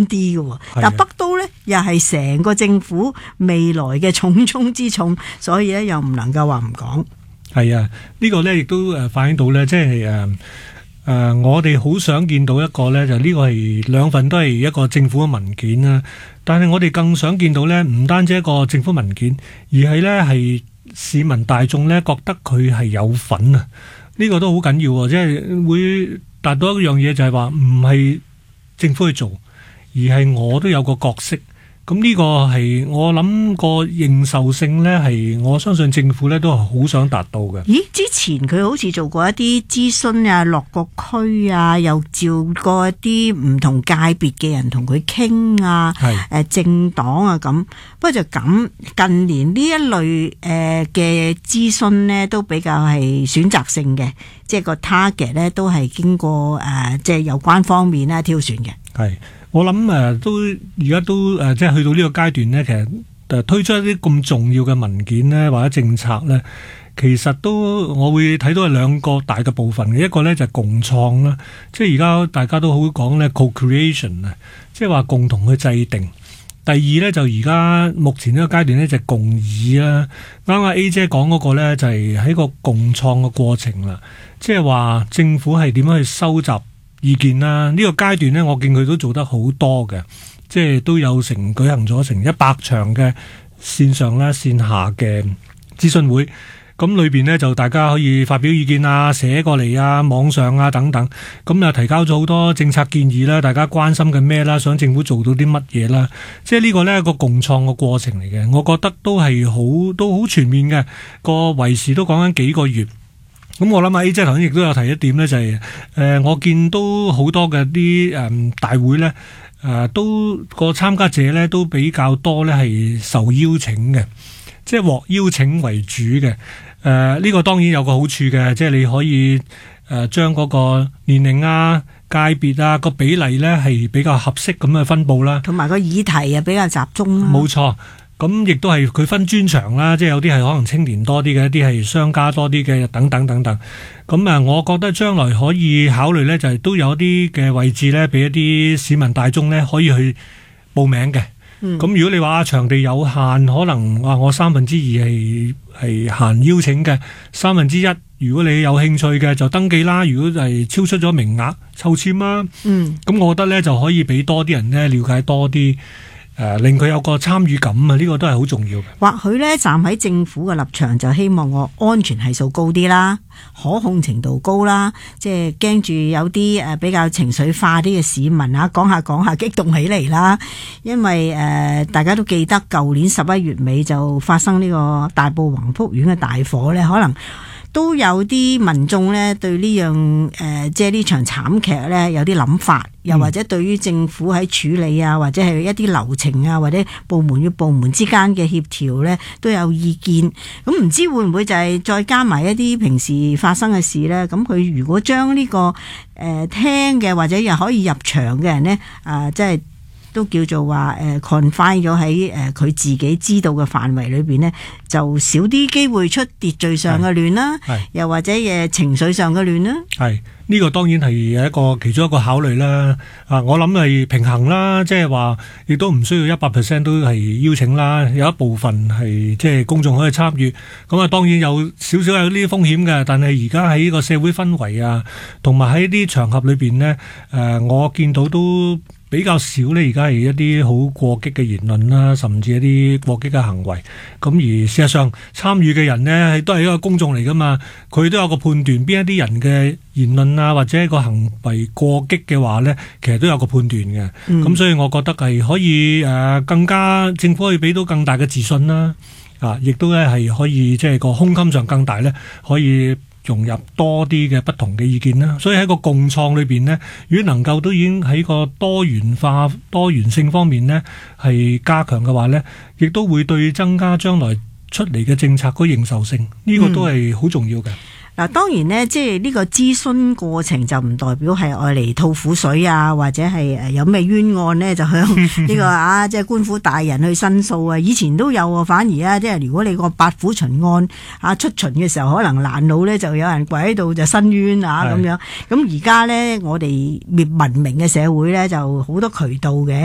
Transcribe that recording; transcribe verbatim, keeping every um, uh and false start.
啲嘅，但北都咧又係成個政府未來嘅重中之重，所以咧又唔能夠話唔講。 係啊，呢個咧亦都誒反映到咧，即係誒誒，我哋好想見到一個咧，就呢個係兩份都係一個政府嘅文件啦。但係我哋更想見到咧，唔單止一個政府文件，而係咧係市民大眾咧覺得佢係有份啊！呢個都好緊要，即係會達到一樣嘢，就係話唔係政府去做，而係我都有個角色。咁呢個係我諗個認受性呢，係我相信政府呢都係好想達到嘅。 咦？之前佢好似做過一啲諮詢啊，落個區啊，又召過一啲唔同界別嘅人同佢傾啊，誒政黨啊咁。不過就咁，近年呢一類誒嘅諮詢呢，都比較係選擇性嘅，即係個 target 呢都係經過誒即係有關方面啦挑選嘅。係。 我諗誒都而家都誒即係去到呢個階段呢，其實誒推出一啲咁重要嘅文件呢，或者政策呢，其實都我會睇到係兩個大嘅部分嘅。一個呢就係共創啦，即係而家大家都好講呢 co-creation 啊，即係話共同去制定。第二呢，就而家目前呢個階段呢，就係共議啦。啱啱 A 姐講嗰個呢，就係喺個共創嘅過程啦，即係話政府係點樣去收集意見啦，呢個階段呢，我見佢都做得好多嘅，即係都有成舉行咗成一百場嘅線上啦、線下嘅諮詢會。咁裏邊呢，就大家可以發表意見啊、寫過嚟啊、網上啊等等。咁又提交咗好多政策建議啦，大家關心嘅咩啦，想政府做到啲乜嘢啦。即係呢個呢個共創嘅過程嚟嘅，我覺得都係好都好全面嘅。個維持都講緊幾個月。咁我諗啊 A 姐頭先亦都有提一點咧，就係、是、誒、呃、我見到好多嘅啲誒大會咧，誒、呃、都個參加者咧都比較多咧係受邀請嘅，即係獲邀請為主嘅。誒、呃、呢、這個當然有個好處嘅，即係你可以誒將嗰個年齡啊、界別啊個比例咧係比較合適咁嘅分佈啦，同埋個議題啊比較集中啦。冇錯。咁亦都係佢分專長啦，即係有啲係可能青年多啲嘅，一啲係商家多啲嘅，等等等等。咁啊，我覺得將來可以考慮呢，就係都有一啲嘅位置呢，俾一啲市民大眾呢可以去報名嘅。咁、嗯、如果你話場地有限，可能話我三分之二係係限邀請嘅，三分之一如果你有興趣嘅就登記啦。如果係超出咗名額，抽籤啦。嗯，咁我覺得呢，就可以俾多啲人呢了解多啲。誒、呃，令佢有個參與感啊！呢、這個都係好重要嘅。或許呢，站喺政府嘅立場就希望個安全係數高啲啦，可控程度高啦，即係驚住有啲誒比較情緒化啲嘅市民啊，講下講下激動起嚟啦。因為誒、呃、大家都記得舊年十一月尾就發生呢個大埔宏福苑嘅大火呢，可能都有啲民眾呢對呢樣誒即係呢場慘劇呢有啲諗法，又或者對於政府喺處理啊，或者係一啲流程啊，或者部門與部門之間嘅協調呢都有意見。咁唔知會唔會就係再加埋一啲平時發生嘅事呢？咁佢如果將呢、這個誒、呃、聽嘅或者又可以入場嘅人呢，啊即係都叫做話誒 confine 咗喺誒佢自己知道嘅範圍裏邊呢，就少啲機會出秩序上嘅亂啦，又或者誒情緒上嘅亂啦。係呢、這個當然係一個其中一個考慮啦。啊，我諗係平衡啦，即係話亦都唔需要一百 percent 都係邀請啦，有一部分係即係公眾可以參與。咁啊，當然有少少有呢啲風險嘅，但係而家喺個社會氛圍啊，同埋喺啲場合裏邊呢，誒、呃，我見到都比較少呢，而家係一啲好過激嘅言論啦，甚至一啲過激嘅行為。咁而事實上參與嘅人呢，都係一個公眾嚟噶嘛，佢都有個判斷邊一啲人嘅言論啊，或者一個行為過激嘅話呢，其實都有個判斷嘅。咁、嗯、所以我覺得係可以誒、呃，更加政府可以俾到更大嘅自信啦。啊，亦都咧係可以即係個胸襟上更大呢，可以融入多啲嘅不同嘅意見啦，所以喺個共創裏邊呢，如果能夠都已經喺個多元化、多元性方面呢係加強嘅話呢，亦都會對增加將來出嚟嘅政策嗰認受性，呢、這個都係好重要嘅。嗱、嗯，當然呢，即係呢個諮詢過程就唔代表係愛嚟吐苦水啊，或者係誒有咩冤案呢，就向呢、這個啊，即係官府大人去申訴啊。以前都有啊，反而啊，即係如果你個八府巡案啊出巡嘅時候，可能攔路呢，就有人跪喺度就申冤啊咁樣。咁而家呢，我哋文明嘅社會呢，就好多渠道嘅。